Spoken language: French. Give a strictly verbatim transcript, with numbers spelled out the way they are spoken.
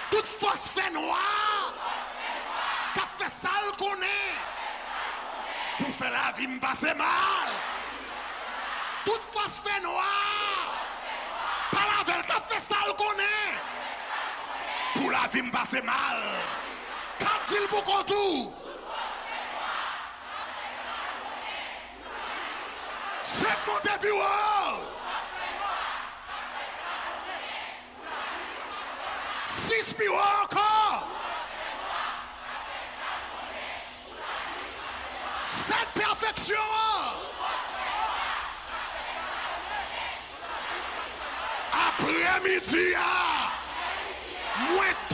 Toute force fait noir. Qu'a fait sale qu'on est. Pour faire la vie me passer mal. Toute force fait noir. Par la veille qu'a fait sale qu'on est. Pour la vie me passer mal. Qu'a dit le bouc tout. C'est mon début. Six bureaux encore. Cette perfection. Après-midi, moins